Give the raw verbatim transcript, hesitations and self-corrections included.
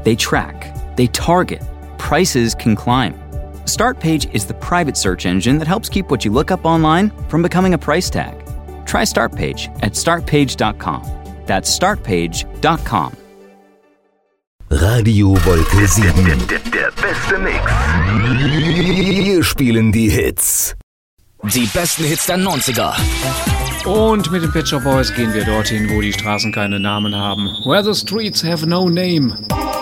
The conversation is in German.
They track, they target, prices can climb. Startpage is the private search engine that helps keep what you look up online from becoming a price tag. Try Startpage at startpage dot com. That's startpage dot com. Radio Wolke sieben. Der, der, der beste Mix. Wir spielen die Hits. Die besten Hits der neunziger. Und mit den Pet Shop Boys gehen wir dorthin, wo die Straßen keine Namen haben. Where the streets have no name.